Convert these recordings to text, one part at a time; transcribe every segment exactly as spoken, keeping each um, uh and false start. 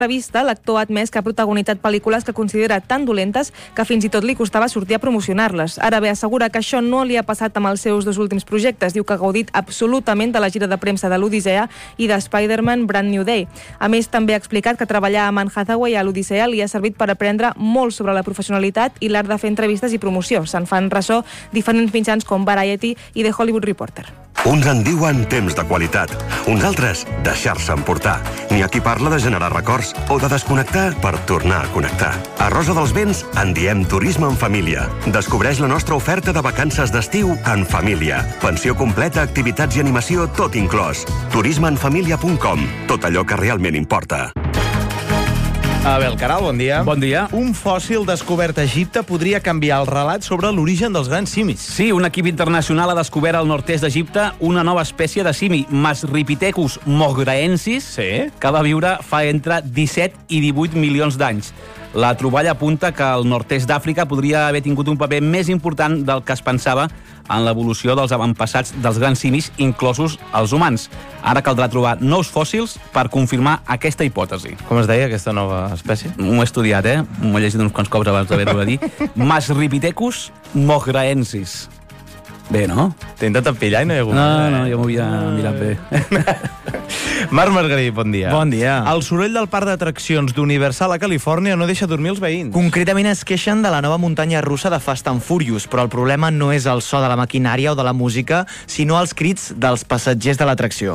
entrevista, l'actor ha admès que ha protagonitzat pel·lícules que considera tan dolentes que fins i tot li costava sortir a promocionar-les. Ara bé, assegura que això no li ha passat amb els seus dos últims projectes. Diu que ha gaudit absolutament de la gira de premsa de l'Odissea i de Spider-Man Brand New Day. A més, també ha explicat que treballar amb Anne Hathaway a l'Odissea li ha servit per aprendre molt sobre la professionalitat i l'art de fer entrevistes i promoció. Se'n fan ressò diferents mitjans com Variety i The Hollywood Reporter. Uns en diuen temps de qualitat, uns altres deixar-se emportar. N'hi ha qui parla de generar records o de desconnectar per tornar a connectar. A Rosa dels Vents en diem turisme en família. Descobreix la nostra oferta de vacances d'estiu en família. Pensió completa, activitats i animació, tot inclòs. turisme en família punt com. Tot allò que realment importa. Abel Caral, bon dia. Bon dia. Un fòssil descobert a Egipte podria canviar el relat sobre l'origen dels grans simis. Sí, un equip internacional ha descobert al nord-est d'Egipte una nova espècie de simi, Masripithecus mograensis, Sí. que va viure fa entre disset i divuit milions d'anys. La troballa apunta que el nord-est d'Àfrica podria haver tingut un paper més important del que es pensava en l'evolució dels avantpassats dels grans simis, inclosos els humans. Ara caldrà trobar nous fòssils per confirmar aquesta hipòtesi. Com es deia aquesta nova espècie? M'ho he estudiat, eh? M'ho he llegit uns quants cops abans d'haver-ho de dir. Masripithecus mograensis. Bé, no? T'he intentat pillar i no hi ha hagut. No, no, jo m'ho havia mirat bé. Marc Margarit, bon dia. Bon dia. El soroll del parc d'atraccions d'Universal a Califòrnia no deixa dormir els veïns. Concretament es queixen de la nova muntanya russa de Fast and Furious, però el problema no és el so de la maquinària o de la música, sinó els crits dels passatgers de l'atracció.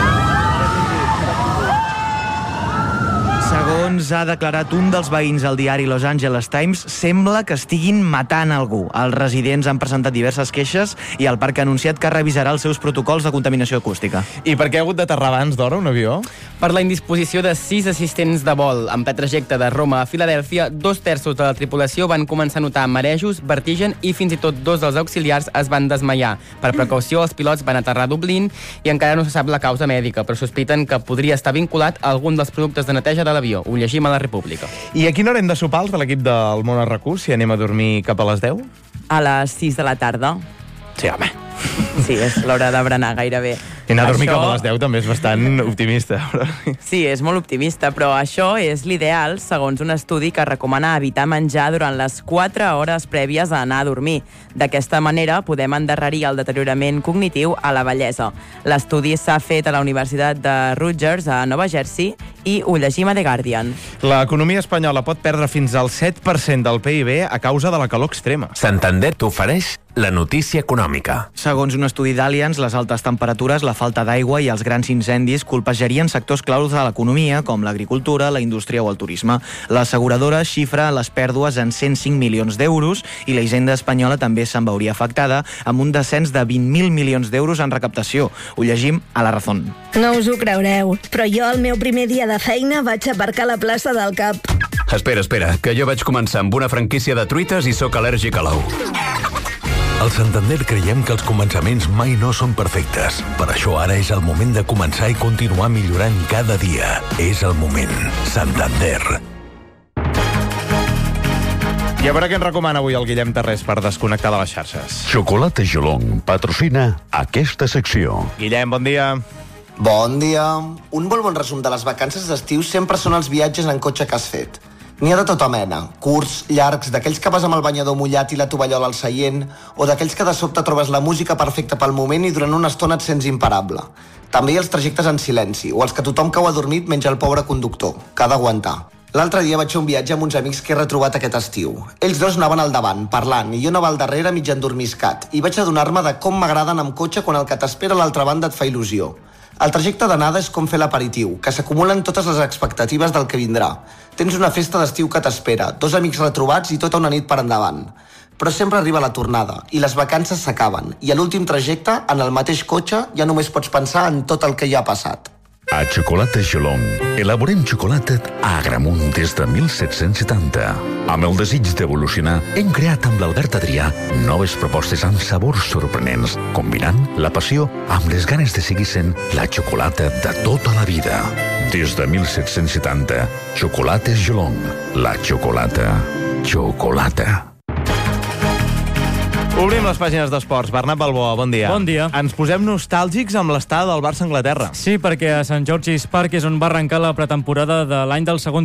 Segons ha declarat un dels veïns al diari Los Angeles Times, sembla que estiguin matant algú. Els residents han presentat diverses queixes i el parc ha anunciat que revisarà els seus protocols de contaminació acústica. I per què ha hagut d'aterrar abans d'hora un avió? Per la indisposició de sis assistents de vol. En ple trajecte de Roma a Filadèlfia, dos terços de la tripulació van començar a notar marejos, vertigen i fins i tot dos dels auxiliars es van desmaiar. Per precaució, els pilots van aterrar a Dublín i encara no se sap la causa mèdica, però sospiten que podria estar vinculat a algun dels productes de neteja de l'avió. Ho llegim a la República. I a quina hora hem de sopar els de l'equip del Món a RAC1, si anem a dormir cap a les deu? A les sis de la tarda. Sí, home. Sí, és l'hora de berenar gairebé. I anar a dormir Això... cap a les deu també és bastant optimista. Sí, és molt optimista, però això és l'ideal segons un estudi que recomana evitar menjar durant les quatre hores prèvies a anar a dormir. D'aquesta manera podem endarrerir el deteriorament cognitiu a la vellesa. L'estudi s'ha fet a la Universitat de Rutgers a Nova Jersey i ho llegim a The Guardian. L'economia espanyola pot perdre fins al set per cent del P I B a causa de la calor extrema. Santander t'ofereix la notícia econòmica. Segons un estudi d'Allianz, les altes temperatures, la falta d'aigua i els grans incendis colpejarien sectors claus de l'economia, com l'agricultura, la indústria o el turisme. L'asseguradora xifra les pèrdues en cent cinc milions d'euros i la hisenda espanyola també se'n veuria afectada amb un descens de vint mil milions d'euros en recaptació. Ho llegim a La Razón. No us ho creureu, però jo el meu primer dia de feina vaig aparcar a la plaça del Cap. Espera, espera, que jo vaig començar amb una franquícia de truites i sóc al·lèrgic a l'ou. Al Santander creiem que els començaments mai no són perfectes. Per això ara és el moment de començar i continuar millorant cada dia. És el moment. Santander. I a veure què ens recomana avui el Guillem Tarrés per desconnectar de les xarxes. Xocolata Jolong patrocina aquesta secció. Guillem, bon dia. Bon dia. Un molt bon resum de les vacances d'estiu sempre són els viatges en cotxe que has fet. N'hi ha de tota mena, curts, llargs, d'aquells que vas amb el banyador mullat i la tovallola al seient, o d'aquells que de sobte trobes la música perfecta pel moment i durant una estona et sents imparable. També hi ha els trajectes en silenci, o els que tothom cau adormit menys el pobre conductor, que ha d'aguantar. L'altre dia vaig fer un viatge amb uns amics que he retrobat aquest estiu. Ells dos anaven al davant, parlant, i jo anava al darrere mig endormiscat, i vaig adonar-me de com m'agrada anar amb cotxe quan el que t'espera a l'altra banda et fa il·lusió. El trajecte d'anada és com fer l'aperitiu, que s'acumulen totes les expectatives del que vindrà. Tens una festa d'estiu que t'espera, dos amics retrobats i tota una nit per endavant. Però sempre arriba la tornada, i les vacances s'acaben, i a l'últim trajecte, en el mateix cotxe, ja només pots pensar en tot el que ja ha passat. A Xocolata Jolong elaborem xocolata a Agramunt des de mil set-cents setanta. Amb el desig d'evolucionar, hem creat amb l'Albert Adrià noves propostes amb sabors sorprenents, combinant la passió amb les ganes de seguir sent la xocolata de tota la vida. Des de mil set-cents setanta, Xocolates Jolong, la xocolata, xocolata. Obrim les pàgines d'esports. Bernat Balboa, bon dia. Bon dia. Ens posem nostàlgics amb l'estada del Barça a Anglaterra. Sí, perquè a Sant George's Park és on va arrencar la pretemporada de l'any del segon